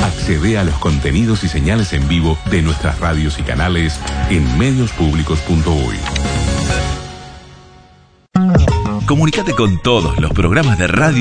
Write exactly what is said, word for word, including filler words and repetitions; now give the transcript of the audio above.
Accede a los contenidos y señales en vivo de nuestras radios y canales en medios públicos punto uy. Comunícate con todos los programas de radio